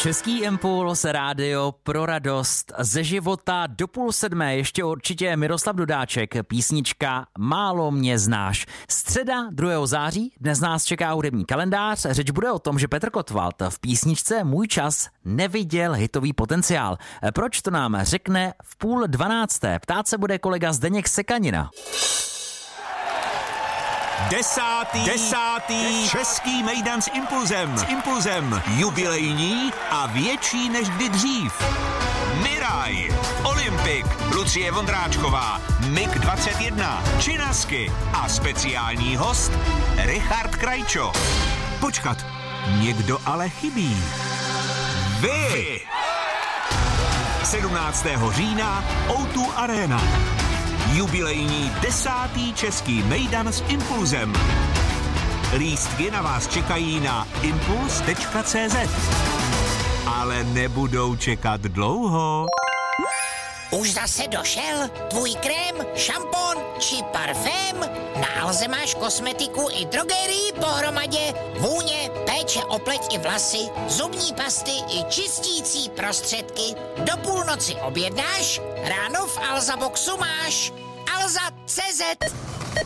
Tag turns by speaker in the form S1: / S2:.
S1: Český Impuls, rádio pro radost ze života do 6:30. Ještě určitě Miroslav Dudáček, písnička Málo mě znáš. Středa 2. září, dnes nás čeká hudební kalendář. Řeč bude o tom, že Petr Kotwald v písničce Můj čas neviděl hitový potenciál. Proč, to nám řekne v 11:30. Ptát se bude kolega Zdeněk Sekanina.
S2: Desátý český mejdan s Impulzem. Jubilejní a větší než kdy dřív. Miraj, Olympik, Lucie Vondráčková, MiG-21, Činasky a speciální host Richard Krajčo. Počkat, někdo ale chybí. Vy! 17. října O2 Arena. Jubilejní 10. český mejdan s Impulzem. Lístky na vás čekají na impuls.cz. Ale nebudou čekat dlouho.
S3: Už zase došel tvůj krém, šampon či parfém? Na Alze máš kosmetiku i drogerii pohromadě, vůně, péče o pleť i vlasy, zubní pasty i čistící prostředky. Do půlnoci objednáš, ráno v Alza Boxu máš. Alza.cz